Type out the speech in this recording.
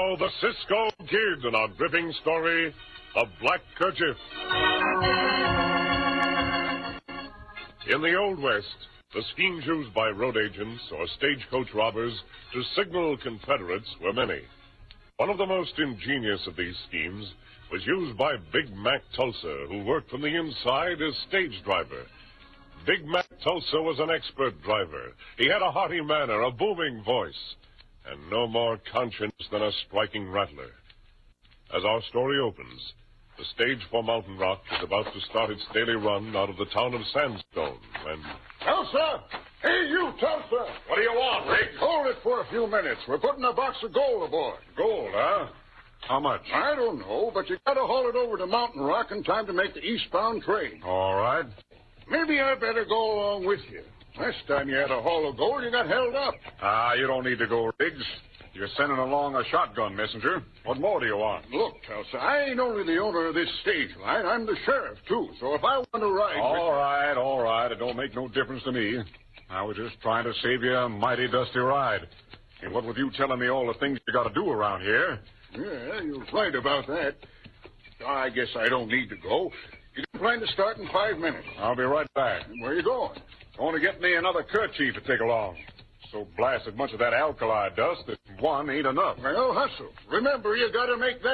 now, the Cisco Kid in our gripping story, The Black Kerchief. In the Old West, the schemes used by road agents or stagecoach robbers to signal Confederates were many. One of the most ingenious of these schemes was used by Big Mac Tulsa, who worked from the inside as stage driver. Big Mac Tulsa was an expert driver. He had a hearty manner, a booming voice, and no more conscience than a striking rattler. As our story opens, the stage for Mountain Rock is about to start its daily run out of the town of Sandstone when... Tulsa! Hey, you, Tulsa! What do you want, Rick? Hold it for a few minutes. We're putting a box of gold aboard. Gold, huh? How much? I don't know, but you gotta haul it over to Mountain Rock in time to make the eastbound train. All right. Maybe I better go along with you. Last time you had a haul of gold, you got held up. You don't need to go, Riggs. You're sending along a shotgun messenger. What more do you want? Look, Tulsa, I ain't only the owner of this stage line. I'm the sheriff, too. So if I want to ride... All right. It don't make no difference to me. I was just trying to save you a mighty dusty ride. And what with you telling me all the things you got to do around here... Yeah, you're right about that. I guess I don't need to go. You can plan to start in 5 minutes. I'll be right back. Where you going? I want to get me another kerchief to take along. So blasted much of that alkali dust that one ain't enough. Well, hustle. Remember, you got to make that